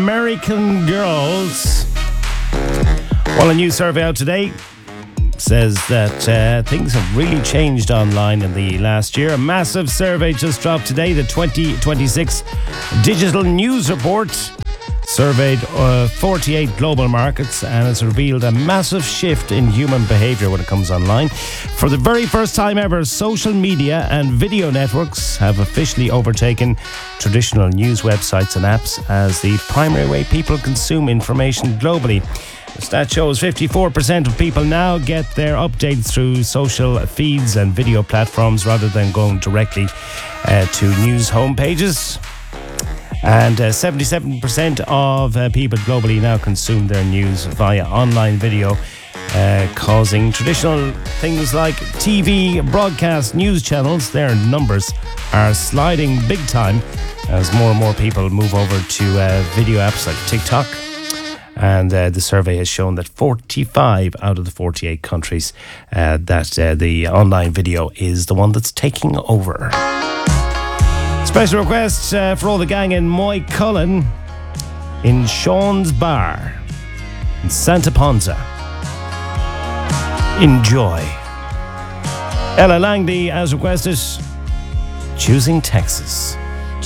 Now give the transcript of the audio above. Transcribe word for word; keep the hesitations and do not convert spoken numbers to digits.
American Girls. Well, a new survey out today says that uh, things have really changed online in the last year. A massive survey just dropped today, the twenty twenty-six Digital News Report surveyed uh, forty-eight global markets, and it's revealed a massive shift in human behaviour when it comes online. For the very first time ever, social media and video networks have officially overtaken traditional news websites and apps as the primary way people consume information globally. The stat shows fifty-four percent of people now get their updates through social feeds and video platforms rather than going directly uh, to news homepages. And uh, seventy-seven percent of uh, people globally now consume their news via online video, uh, causing traditional things like T V, broadcast news channels, their numbers are sliding big time as more and more people move over to uh, video apps like TikTok. And uh, the survey has shown that forty-five out of the forty-eight countries uh, that uh, the online video is the one that's taking over. Special request uh, for all the gang in Moy Cullen in Sean's Bar in Santa Ponsa. Enjoy. Ella Langley, as requested, Choosing Texas.